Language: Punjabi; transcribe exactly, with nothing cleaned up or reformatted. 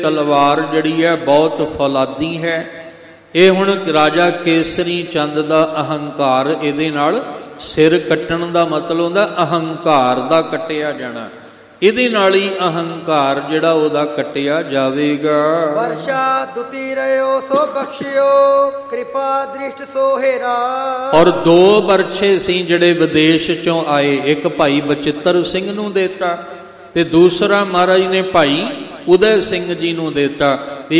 ਤਲਵਾਰ ਜਿਹੜੀ ਹੈ ਬਹੁਤ ਫੌਲਾਦੀ ਹੈ। ਇਹ ਹੁਣ ਰਾਜਾ ਕੇਸਰੀ ਚੰਦ ਦਾ ਅਹੰਕਾਰ, ਇਹਦੇ ਨਾਲ ਸਿਰ ਕੱਟਣ ਦਾ ਮਤਲਬ ਹੁੰਦਾ ਅਹੰਕਾਰ ਦਾ ਕੱਟਿਆ ਜਾਣਾ। ਇਹਦੇ ਨਾਲ ਹੀ ਅਹੰਕਾਰ ਜਿਹੜਾ ਉਹਦਾ ਕੱਟਿਆ ਜਾਵੇਗਾ। ਵਰਸ਼ਾ ਦੁਤੀ ਰਿਓ ਸੋ ਬਖਸ਼ਿਓ ਕਿਰਪਾ ਦ੍ਰਿਸ਼ਟ ਸੋ ਹੇਰਾ। ਔਰ ਦੋ ਵਰਛੇ ਸੀ ਜਿਹੜੇ ਵਿਦੇਸ਼ ਚੋਂ ਆਏ, ਇੱਕ ਭਾਈ ਬਚਿੱਤਰ ਸਿੰਘ ਨੂੰ ਦੇਤਾ ਤੇ ਦੂਸਰਾ ਮਹਾਰਾਜ ਨੇ ਭਾਈ ਉਦੈ ਸਿੰਘ ਜੀ ਨੂੰ ਦੇਤਾ।